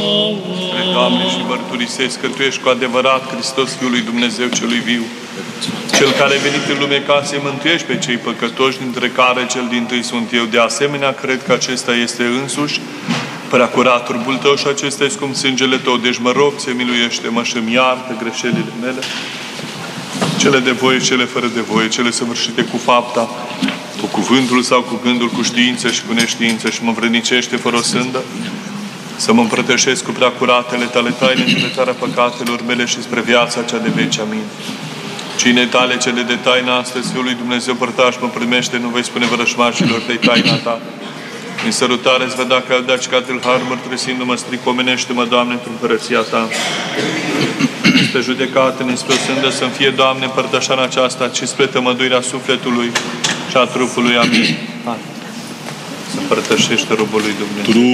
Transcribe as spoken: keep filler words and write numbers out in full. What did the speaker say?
Spre Doamne, și mărturisesc că Tu ești cu adevărat Hristos, Fiul lui Dumnezeu celui viu, Cel care a venit în lume ca să-i mântuiești pe cei păcătoși, dintre care cel dintâi sunt eu. De asemenea, cred că acesta este însuși prea curat trupul Tău și acesta este cum sângele Tău. Deci mă rog, să miluiește-mă și îmi iartă greșelile mele, cele de voie, cele fără de voie, cele săvârșite cu fapta, cu cuvântul sau cu gândul, cu știință și cu neștiință, și mă vrednicește fără o sândă să mă împărtășesc cu prea curatele Tale taine în iertarea păcatelor mele și spre viața cea de veci. Amin. Cine Tale cele de taina astăzi, Fiul lui Dumnezeu părtaș, mă primește, nu vei spune vrășmașilor de taina Ta. În sărutare îți vedea că al daci ca tâlhar, mărturisindu-mă stric, omenește-mă, Doamne, într-o împărăția Ta. Spre judecată, spre o sândă să-mi fie, Doamne, împărtășana aceasta, ci spre tămăduirea sufletului și a trupului. Amin. Să împărtășește robul lui Dumnezeu.